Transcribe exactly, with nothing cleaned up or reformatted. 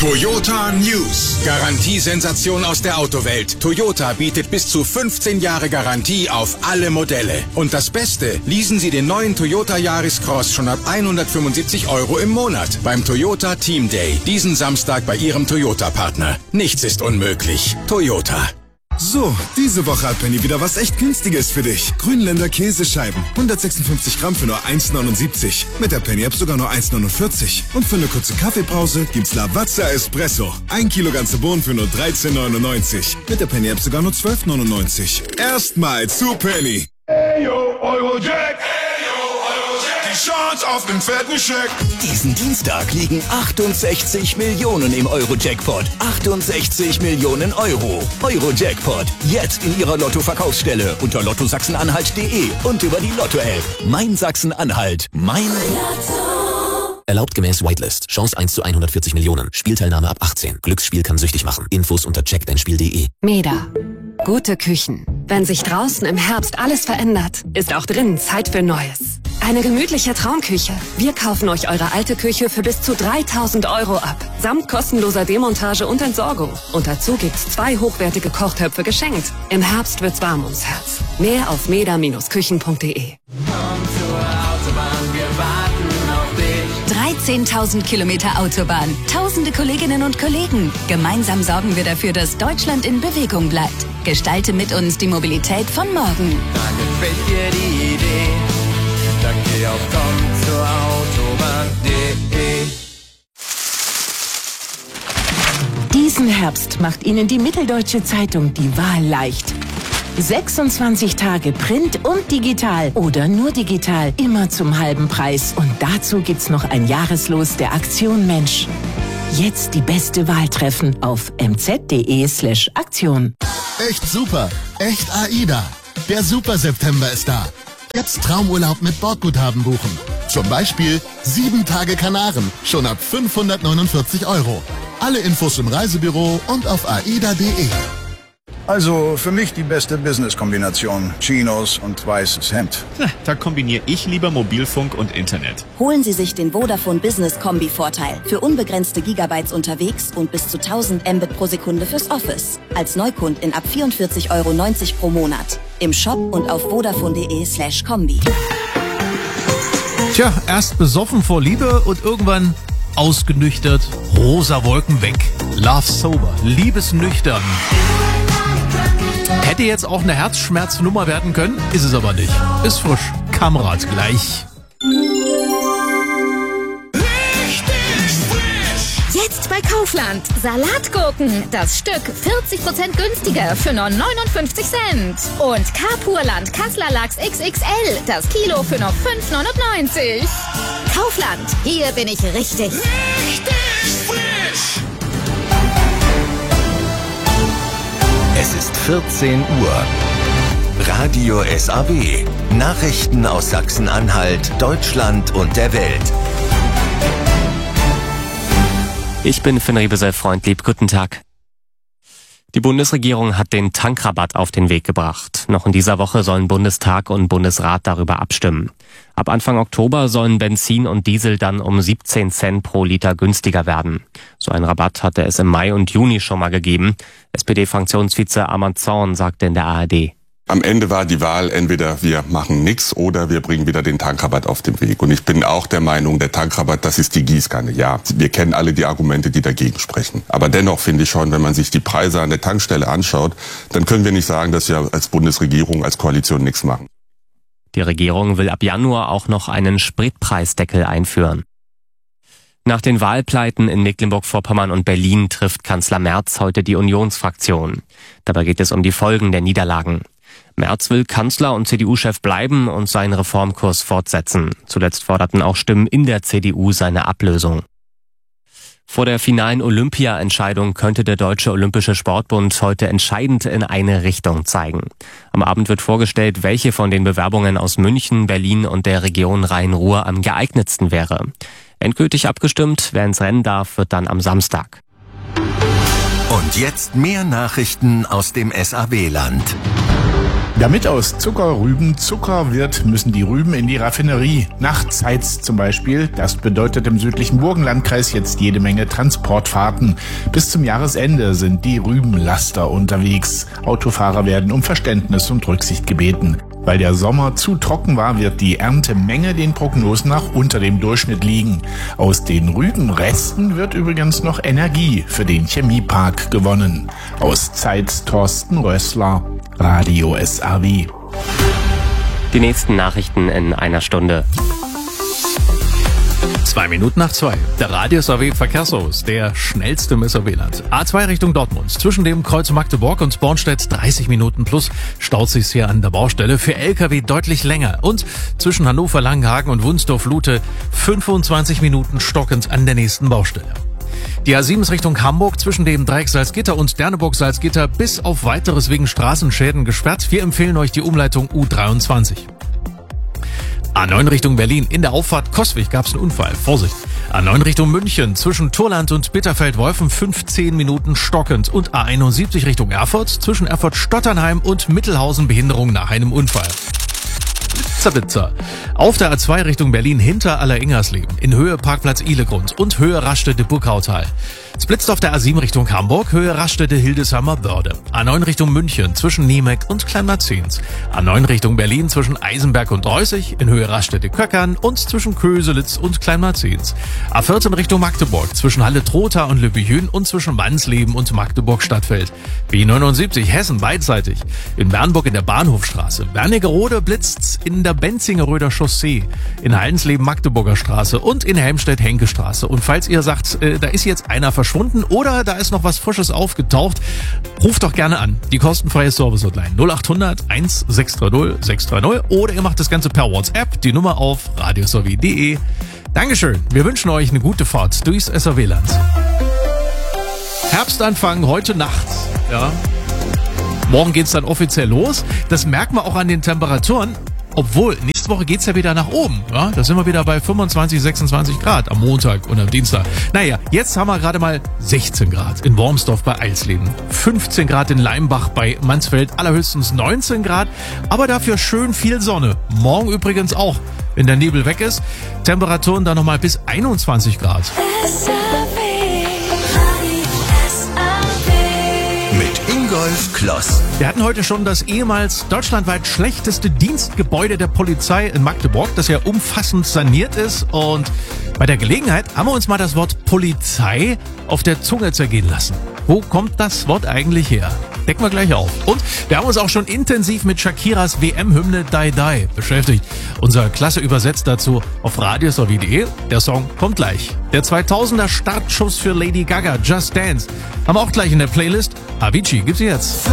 Toyota News. Garantiesensation aus der Autowelt. Toyota bietet bis zu fünfzehn Jahre Garantie auf alle Modelle. Und das Beste, leasen Sie den neuen Toyota Yaris Cross schon ab hundertfünfundsiebzig Euro im Monat beim Toyota Team Day. Diesen Samstag bei Ihrem Toyota-Partner. Nichts ist unmöglich. Toyota. So, diese Woche hat Penny wieder was echt Günstiges für dich. Grünländer Käsescheiben. hundertsechsundfünfzig Gramm für nur eins neunundsiebzig. Mit der Penny-App sogar nur eins neunundvierzig. Und für eine kurze Kaffeepause gibt's Lavazza Espresso. Ein Kilo ganze Bohnen für nur dreizehn neunundneunzig. Mit der Penny-App sogar nur zwölf neunundneunzig. Erstmal zu Penny. Hey yo, Eurojack. Hey yo, Eurojack. Die Chance auf den fetten Scheck. Diesen Dienstag liegen achtundsechzig Millionen im Euro-Jackpot. achtundsechzig Millionen Euro. Euro-Jackpot. Jetzt in Ihrer Lotto-Verkaufsstelle unter lotto sachsen-anhalt punkt de und über die Lotto-App. Mein Sachsen-Anhalt. Mein Lotto. Erlaubt gemäß Whitelist. Chance eins zu hundertvierzig Millionen. Spielteilnahme ab achtzehn. Glücksspiel kann süchtig machen. Infos unter check dein spiel punkt de. Meda. Gute Küchen. Wenn sich draußen im Herbst alles verändert, ist auch drinnen Zeit für Neues. Eine gemütliche Traumküche. Wir kaufen euch eure alte Küche für bis zu dreitausend Euro ab. Samt kostenloser Demontage und Entsorgung. Und dazu gibt's zwei hochwertige Kochtöpfe geschenkt. Im Herbst wird's warm ums Herz. Mehr auf meda Bindestrich küchen punkt de. dreizehntausend Kilometer Autobahn, tausende Kolleginnen und Kollegen. Gemeinsam sorgen wir dafür, dass Deutschland in Bewegung bleibt. Gestalte mit uns die Mobilität von morgen. Dann gefällt dir die Idee, dann geh auf komm zur Autobahn punkt de. Diesen Herbst macht Ihnen die Mitteldeutsche Zeitung die Wahl leicht. sechsundzwanzig Tage Print und digital oder nur digital, immer zum halben Preis. Und dazu gibt's noch ein Jahreslos der Aktion Mensch. Jetzt die beste Wahl treffen auf m z punkt de slash Aktion. Echt super, echt AIDA. Der Super September ist da. Jetzt Traumurlaub mit Bordguthaben buchen. Zum Beispiel sieben Tage Kanaren, schon ab fünfhundertneunundvierzig Euro. Alle Infos im Reisebüro und auf aida punkt de. Also für mich die beste Business-Kombination. Chinos und weißes Hemd. Da kombiniere ich lieber Mobilfunk und Internet. Holen Sie sich den Vodafone Business Kombi-Vorteil. Für unbegrenzte Gigabytes unterwegs und bis zu tausend Mbit pro Sekunde fürs Office. Als Neukundin ab vierundvierzig Euro neunzig pro Monat. Im Shop und auf vodafone punkt de slash kombi. Tja, erst besoffen vor Liebe und irgendwann ausgenüchtert. Rosa Wolken weg. Love sober. Liebesnüchtern. Hätte jetzt auch eine Herzschmerznummer werden können, ist es aber nicht. Ist frisch. Kamerad gleich. Jetzt bei Kaufland. Salatgurken. Das Stück vierzig Prozent günstiger für nur neunundfünfzig Cent. Und Kapurland Kassler Lachs X X L. Das Kilo für nur fünf neunundneunzig. Kaufland. Hier bin ich richtig. Richtig frisch. Es ist vierzehn Uhr. Radio S A W. Nachrichten aus Sachsen-Anhalt, Deutschland und der Welt. Ich bin Finn Riebesel-Freundlieb. Guten Tag. Die Bundesregierung hat den Tankrabatt auf den Weg gebracht. Noch in dieser Woche sollen Bundestag und Bundesrat darüber abstimmen. Ab Anfang Oktober sollen Benzin und Diesel dann um siebzehn Cent pro Liter günstiger werden. So einen Rabatt hatte es im Mai und Juni schon mal gegeben. S P D-Fraktionsvize Armand Zorn sagte in der A R D. Am Ende war die Wahl, entweder wir machen nichts oder wir bringen wieder den Tankrabatt auf den Weg. Und ich bin auch der Meinung, der Tankrabatt, das ist die Gießkanne. Ja, wir kennen alle die Argumente, die dagegen sprechen. Aber dennoch finde ich schon, wenn man sich die Preise an der Tankstelle anschaut, dann können wir nicht sagen, dass wir als Bundesregierung, als Koalition nichts machen. Die Regierung will ab Januar auch noch einen Spritpreisdeckel einführen. Nach den Wahlpleiten in Mecklenburg-Vorpommern und Berlin trifft Kanzler Merz heute die Unionsfraktion. Dabei geht es um die Folgen der Niederlagen. Merz will Kanzler und C D U-Chef bleiben und seinen Reformkurs fortsetzen. Zuletzt forderten auch Stimmen in der C D U seine Ablösung. Vor der finalen Olympia-Entscheidung könnte der Deutsche Olympische Sportbund heute entscheidend in eine Richtung zeigen. Am Abend wird vorgestellt, welche von den Bewerbungen aus München, Berlin und der Region Rhein-Ruhr am geeignetsten wäre. Endgültig abgestimmt, wer ins Rennen darf, wird dann am Samstag. Und jetzt mehr Nachrichten aus dem S A W-Land. Damit aus Zuckerrüben Zucker wird, müssen die Rüben in die Raffinerie. Nachts heizt zum Beispiel. Das bedeutet im südlichen Burgenlandkreis jetzt jede Menge Transportfahrten. Bis zum Jahresende sind die Rübenlaster unterwegs. Autofahrer werden um Verständnis und Rücksicht gebeten. Weil der Sommer zu trocken war, wird die Erntemenge den Prognosen nach unter dem Durchschnitt liegen. Aus den Rübenresten wird übrigens noch Energie für den Chemiepark gewonnen. Aus Zeitz Thorsten Rössler, Radio S A W. Die nächsten Nachrichten in einer Stunde. Zwei Minuten nach zwei. Der Radio S A W Verkehrsservice, der schnellste im S A W-Land. A zwei Richtung Dortmund. Zwischen dem Kreuz Magdeburg und Bornstedt dreißig Minuten plus staut sich's hier an der Baustelle. Für L K W deutlich länger. Und zwischen Hannover, Langenhagen und Wunsdorf-Lute fünfundzwanzig Minuten stockend an der nächsten Baustelle. Die A sieben ist Richtung Hamburg zwischen dem Dreieck Salzgitter und Derneburg-Salzgitter bis auf weiteres wegen Straßenschäden gesperrt. Wir empfehlen euch die Umleitung U dreiundzwanzig. A neun Richtung Berlin. In der Auffahrt Coswig gab es einen Unfall. Vorsicht. A neun Richtung München. Zwischen Turland und Bitterfeld-Wolfen fünfzehn Minuten stockend. Und A einundsiebzig Richtung Erfurt. Zwischen Erfurt-Stotternheim und Mittelhausen Behinderung nach einem Unfall. Blitzer. Auf der A zwei Richtung Berlin hinter Aller-Ingersleben. In Höhe Parkplatz Ihlegrund und Höhe Raststätte-Burgautal. Es blitzt auf der A sieben Richtung Hamburg, Höhe Raststätte-Hildesheimer-Börde. A neun Richtung München zwischen Niemeck und Kleinmarzens. A neun Richtung Berlin zwischen Eisenberg und Reußig, in Höhe Raststätte-Köckern und zwischen Köselitz und Kleinmarzens. A vierzehn Richtung Magdeburg zwischen Halle-Trotha und Lübbehün und zwischen Wandsleben und Magdeburg-Stadtfeld. B neunundsiebzig Hessen beidseitig. In Bernburg in der Bahnhofstraße. Wernigerode blitzt's in der Benzingeröder Chaussee. In Hallensleben-Magdeburger Straße und in Helmstedt-Henke-Straße. Und falls ihr sagt, äh, da ist jetzt einer verschwunden oder da ist noch was Frisches aufgetaucht, ruft doch gerne an. Die kostenfreie Service-Hotline null acht hundert eins sechs drei null sechs drei null oder ihr macht das Ganze per WhatsApp, die Nummer auf radiosowie punkt de. Dankeschön. Wir wünschen euch eine gute Fahrt durchs S A W-Land. Herbstanfang heute Nacht. Ja. Morgen geht's dann offiziell los. Das merkt man auch an den Temperaturen. Obwohl, nächste Woche geht's ja wieder nach oben. Ja, da sind wir wieder bei fünfundzwanzig, sechsundzwanzig Grad am Montag und am Dienstag. Naja, jetzt haben wir gerade mal sechzehn Grad in Wormsdorf bei Eisleben, fünfzehn Grad in Leimbach bei Mansfeld, allerhöchstens neunzehn Grad, aber dafür schön viel Sonne. Morgen übrigens auch, wenn der Nebel weg ist. Temperaturen dann nochmal bis einundzwanzig Grad. Ingolf Kloss. Wir hatten heute schon das ehemals deutschlandweit schlechteste Dienstgebäude der Polizei in Magdeburg, das ja umfassend saniert ist. Und bei der Gelegenheit haben wir uns mal das Wort Polizei auf der Zunge zergehen lassen. Wo kommt das Wort eigentlich her? Decken wir gleich auf. Und wir haben uns auch schon intensiv mit Shakiras W M-Hymne Die Die beschäftigt. Unser Klasse übersetzt dazu auf radiosowie punkt de. Der Song kommt gleich. Der zweitausender Startschuss für Lady Gaga, Just Dance. Haben wir auch gleich in der Playlist. Avicii gibt's jetzt.